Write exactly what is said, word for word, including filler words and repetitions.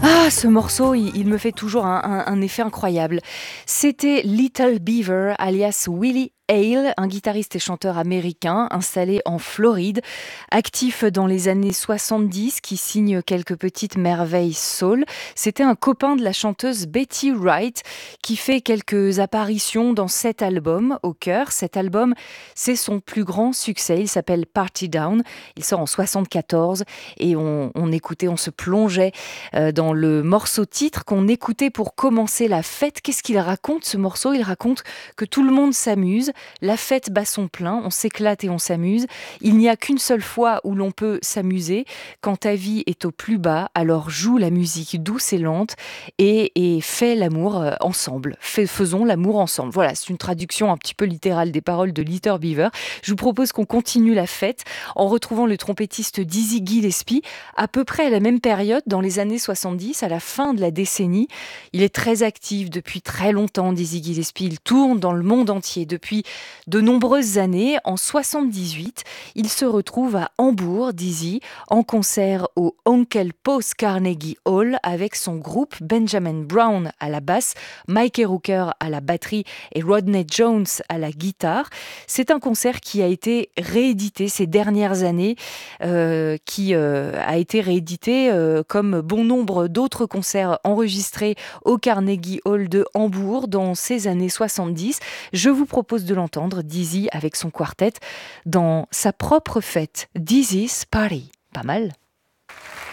Ah, ce morceau, il, il me fait toujours un, un- un effet incroyable. C'était Little Beaver, alias Willie Hale, un guitariste et chanteur américain installé en Floride, actif dans les années soixante-dix, qui signe quelques petites merveilles soul. C'était un copain de la chanteuse Betty Wright, qui fait quelques apparitions dans cet album au cœur. Cet album, c'est son plus grand succès. Il s'appelle Party Down. Il sort en soixante-quatorze et on, on écoutait, on se plongeait euh, dans le morceau titre qu'on écoutait pour commencer la fête. Qu'est-ce qu'il raconte, ce morceau? Il raconte que tout le monde s'amuse, la fête bat son plein, on s'éclate et on s'amuse. Il n'y a qu'une seule fois où l'on peut s'amuser, quand ta vie est au plus bas, alors joue la musique douce et lente et, et fais l'amour euh, ensemble. Fais- faisons l'amour ensemble. Voilà, c'est une traduction un petit peu littérale des paroles de Little Beaver. Je vous propose qu'on continue la fête en retrouvant le trompettiste Dizzy Gillespie à peu près à la même période, dans les années soixante-dix, à la fin de la décennie. Il est très actif depuis très longtemps, Dizzy Gillespie. Il tourne dans le monde entier depuis de nombreuses années. En soixante-dix-huit, il se retrouve à Hambourg, Dizzy, en concert au Onkel Post Carnegie Hall avec son groupe, Benjamin Brown à la basse, Mikey Rooker à la batterie et Rodney Jones à la guitare. C'est un concert qui a été réédité ces dernières années, euh, qui euh, a été réédité euh, comme bon nombre d'autres concerts enregistrés au Carnegie Hall de Hambourg dans ces années soixante-dix. Je vous propose de l'entendre, Dizzy avec son quartet, dans sa propre fête, Dizzy's Party. Pas mal.